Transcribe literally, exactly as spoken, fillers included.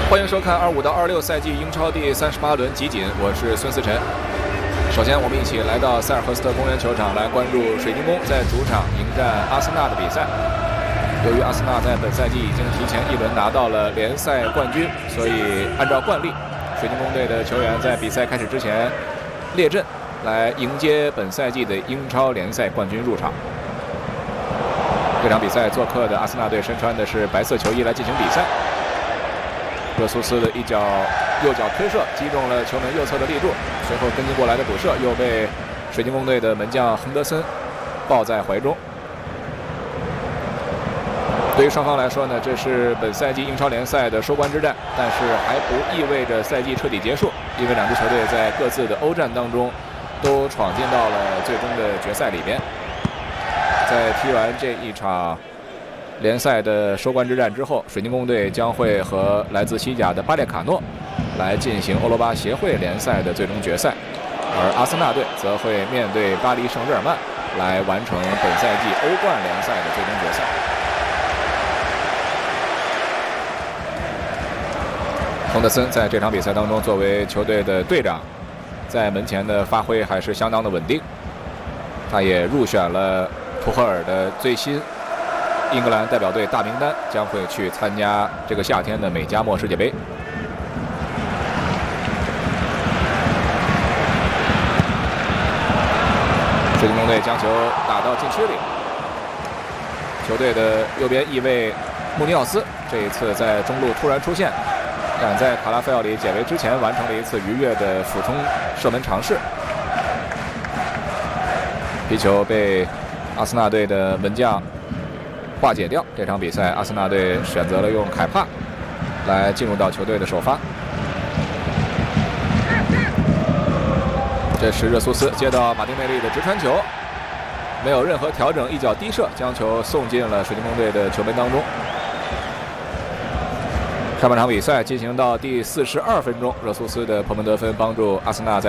欢迎收看二五到二六赛季英超第三十八轮集锦，我是孙思辰。首先，我们一起来到塞尔赫斯特公园球场来关注水晶宫在主场迎战阿森纳的比赛。由于阿森纳在本赛季已经提前一轮拿到了联赛冠军，所以按照惯例，水晶宫队的球员在比赛开始之前列阵，来迎接本赛季的英超联赛冠军入场。这场比赛做客的阿森纳队身穿的是白色球衣来进行比赛。热苏斯的一脚右脚推射击中了球门右侧的立柱，随后跟进过来的补射又被水晶宫队的门将亨德森抱在怀中。对于双方来说呢，这是本赛季英超联赛的收官之战，但是还不意味着赛季彻底结束，因为两支球队在各自的欧战当中都闯进到了最终的决赛里边。在踢完这一场联赛的收官之战之后，水晶宫队将会和来自西甲的巴列卡诺来进行欧罗巴协会联赛的最终决赛，而阿森纳队则会面对巴黎圣日耳曼来完成本赛季欧冠联赛的最终决赛。亨德森在这场比赛当中作为球队的队长，在门前的发挥还是相当的稳定，他也入选了图赫尔的最新英格兰代表队大名单，将会去参加这个夏天的美加墨世界杯。水晶宫队将球打到禁区里，球队的右边翼卫穆尼奥斯这一次在中路突然出现，赶在卡拉菲奥里解围之前完成了一次愉悦的俯冲射门尝试。皮球被阿森纳队的门将化解掉。这场比赛阿森纳队选择了用凯帕来进入到球队的首发。这是热苏斯接到马丁内利的直传球，没有任何调整，一脚低射将球送进了水晶宫队的球门当中。上半场比赛进行到第四十二分钟，热苏斯的破门得分帮助阿森纳在